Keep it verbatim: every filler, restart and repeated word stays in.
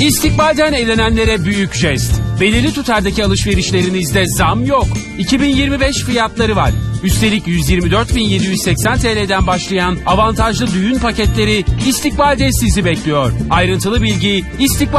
İstikbalden evlenenlere büyük jest. Belirli tutardaki alışverişlerinizde zam yok. iki bin yirmi beş fiyatları var. Üstelik yüz yirmi dört bin yedi yüz seksen T L'den başlayan avantajlı düğün paketleri İstikbal'de sizi bekliyor. Ayrıntılı bilgi İstikbal